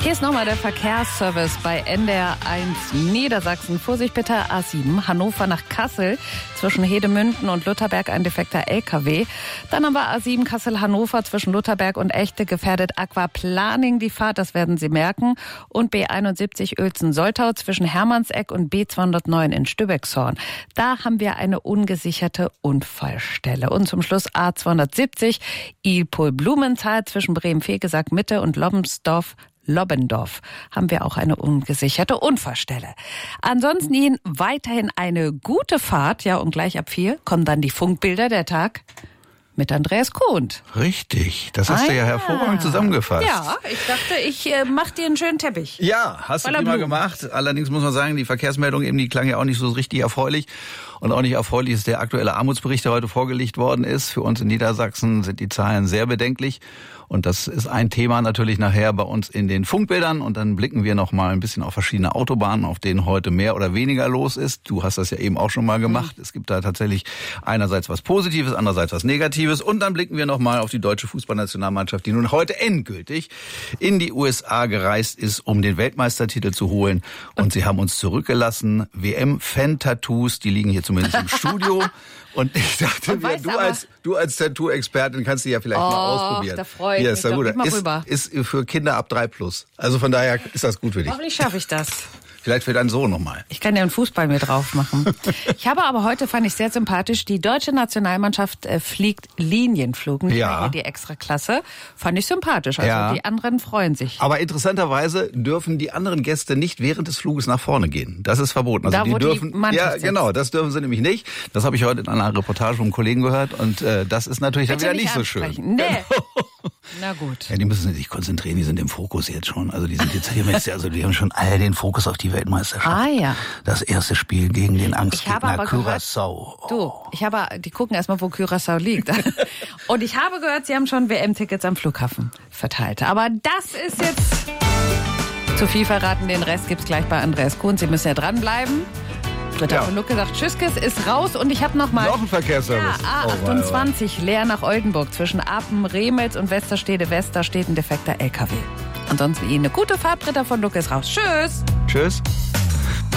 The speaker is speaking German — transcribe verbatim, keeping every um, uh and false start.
Hier ist nochmal der Verkehrsservice bei N D R eins Niedersachsen. Vorsicht bitte, A sieben, Hannover nach Kassel. Zwischen Hedemünden und Lutherberg ein defekter L K W. Dann haben wir A sieben Kassel-Hannover zwischen Lutherberg und Echte gefährdet Aquaplaning die Fahrt, das werden Sie merken. Und B einundsiebzig Uelzen-Soltau zwischen Hermannseck und B zweihundertneun in Stübeckshorn. Da haben wir eine ungesicherte Unfallstelle. Und zum Schluss A zweihundertsiebzig Ilpol-Blumenthal zwischen Bremen-Fegesack Mitte und Lobbensdorf Lobbendorf haben wir auch eine ungesicherte Unfallstelle. Ansonsten Ihnen weiterhin eine gute Fahrt. Ja, und gleich ab vier kommen dann die Funkbilder der Tag mit Andreas Kohnt. Richtig, das hast ah, du ja hervorragend zusammengefasst. Ja, ich dachte, ich äh, mach dir einen schönen Teppich. Ja, hast du prima gemacht. Allerdings muss man sagen, die Verkehrsmeldung eben, die klang ja auch nicht so richtig erfreulich. Und auch nicht erfreulich ist der aktuelle Armutsbericht, der heute vorgelegt worden ist. Für uns in Niedersachsen sind die Zahlen sehr bedenklich. Und das ist ein Thema natürlich nachher bei uns in den Funkbildern. Und dann blicken wir noch mal ein bisschen auf verschiedene Autobahnen, auf denen heute mehr oder weniger los ist. Du hast das ja eben auch schon mal gemacht. Mhm. Es gibt da tatsächlich einerseits was Positives, andererseits was Negatives. Und dann blicken wir noch mal auf die deutsche Fußballnationalmannschaft, die nun heute endgültig in die U S A gereist ist, um den Weltmeistertitel zu holen. Und sie haben uns zurückgelassen. W M-Fan-Tattoos, die liegen hier zumindest im Studio. Und ich dachte, mir, du als du als Tattoo-Expertin kannst du ja vielleicht oh, mal ausprobieren. Da freue ich Hier mich. ist, da gut. Ist, ist für Kinder ab drei plus. Also von daher ist das gut für dich. Hoffentlich schaffe ich das. Vielleicht für deinen Sohn nochmal. Ich kann ja einen Fußball mir drauf machen. Ich habe aber heute, fand ich sehr sympathisch, die deutsche Nationalmannschaft äh, fliegt Linienflug, nicht ja. mehr hier die Extraklasse. Fand ich sympathisch. Also ja. Die anderen freuen sich. Aber interessanterweise dürfen die anderen Gäste nicht während des Fluges nach vorne gehen. Das ist verboten. Also da, die wo dürfen, die Mannschaft ja, sitzt. genau, das dürfen sie nämlich nicht. Das habe ich heute in einer Reportage vom Kollegen gehört und äh, das ist natürlich dann wieder nicht so schön. Nee. Na gut. Ja, die müssen sich konzentrieren, die sind im Fokus jetzt schon. Also die sind jetzt hier, also die haben schon alle den Fokus auf die Weltmeisterschaft. Ah ja. Das erste Spiel gegen den Angstgegner Curaçao. Oh. Du, ich habe, die gucken erstmal, wo Curaçao liegt. Und ich habe gehört, sie haben schon W M-Tickets am Flughafen verteilt. Aber das ist jetzt zu viel verraten. Den Rest gibt's gleich bei Andreas Kohnt. Sie müssen ja dranbleiben. Britta von Lucke sagt, Tschüsskes ist raus und ich habe noch mal... Noch ein Verkehrsservice. Ja, A achtundzwanzig, oh, leer nach Oldenburg. Zwischen Apen, Remels und Westerstede West, da steht ein defekter L K W. Ansonsten Ihnen eine gute Fahrt, Britta von Lucke ist raus. Tschüss. Tschüss.